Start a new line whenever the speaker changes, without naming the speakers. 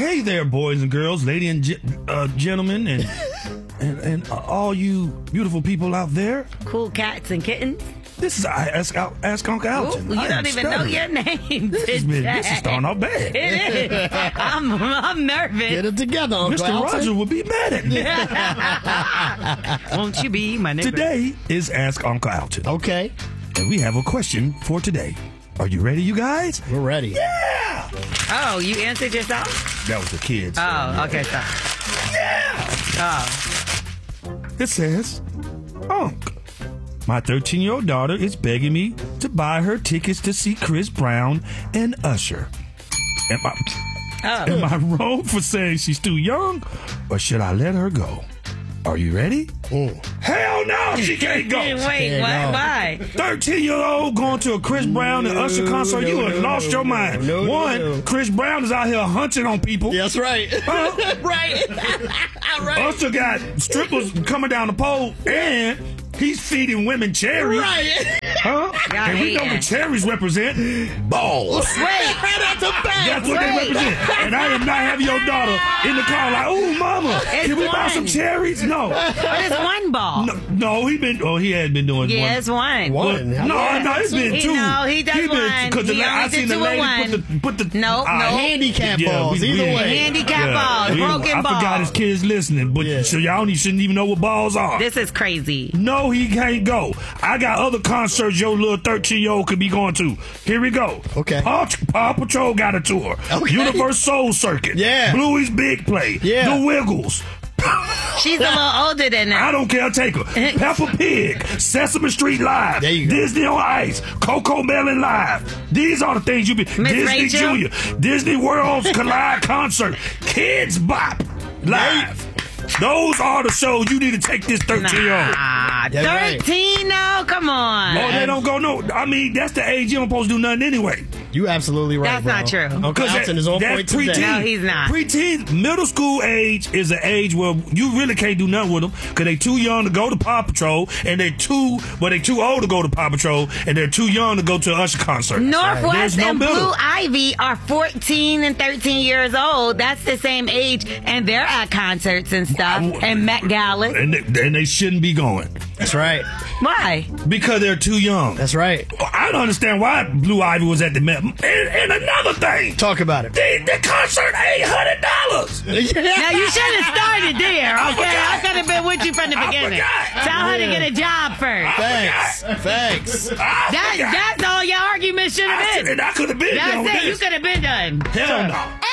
Hey there, boys and girls, ladies and gentlemen, and all you beautiful people out there.
Cool cats and kittens.
This is Ask Uncle Alton.
Ooh, you don't even know your name.
This is starting off bad.
It is. I'm nervous.
Get it together, Uncle
Mr.
Alton.
Rogers would be mad at me.
Won't you be my neighbor?
Today is Ask Uncle Alton.
Okay,
And we have a question for today. Are you ready, you guys?
we're ready.
Yeah!
Oh, you answered yourself?
That was the kids.
Oh, okay, so.
Yeah!
Oh.
It says, Unc, my 13-year-old daughter is begging me to buy her tickets to see Chris Brown and Usher. Am I wrong for saying she's too young, or should I let her go? Are you ready? Hell no, she can't go.
Wait, what? Why?
13-year-old going to a Chris Brown and Usher concert, you have lost your mind. One, Chris Brown is out here hunching on people.
That's right.
Right.
Usher got strippers coming down the pole, and he's feeding women cherries.
Right.
Huh?
Y'all
And we know
hating.
what cherries represent. Balls.
Wait.
That's a fact.
That's what they represent. And I am not having your daughter in the car like, oh, mama, can we buy
one.
some cherries? No.
But it's one ball.
No, he had been doing
Yeah,
one.
it's one.
One.
No, it's been
He-
two.
no, he does one.
Because
He
I
only
seen
did
the
two and
lady put the
No.
Handicap balls, either way.
Handicap balls, broken
I forgot
balls.
his kids listening, but
Yeah.
so y'all shouldn't even know what balls are.
This is crazy.
No, he can't go. I got other concerts your little 13-year-old could be going to. Here we go.
Okay.
Paw Patrol got a tour.
Okay.
Universe Soul Circuit.
Yeah.
Bluey's Big Play.
Yeah.
The Wiggles.
She's a little older than
I
that.
don't care. Take her. Peppa Pig. Sesame Street Live.
There you go.
Disney on Ice. Coco Melon Live. These are the things you be. Disney
Rachel?
Junior. Disney World's Collide Concert. Kids Bop Live. Those are the shows you need to take this 13-year-old.
Ah,
That's right.
13? No, come on.
Oh, they don't go no. I mean, that's the age you don't supposed to do nothing anyway.
You absolutely right,
That's not true.
Uncle
Because
Alton is on
that
point today.
preteen.
No, he's not.
Preteen, middle school age is an age where you really can't do nothing with them because they too young to go to Paw Patrol, and they too old to go to Paw Patrol, and they're too young to go to an Usher concert.
Northwest
There's no
and
middle.
Blue Ivy are 14 and 13 years old. That's the same age, and they're at concerts and stuff, and Met Gala.
And they shouldn't be going
That's right.
Why?
because they're too young.
That's right.
I don't understand why Blue Ivy was at the Met. And another thing,
Talk about it.
the concert $800.
Now, you should have started there, okay?
forgot.
I could have been with you from the
I
beginning.
forgot.
Tell her to get a job first.
Thanks.
That's all your argument should have been.
And I could have been
That's
done with
it. You
this.
could have been done.
Hell no.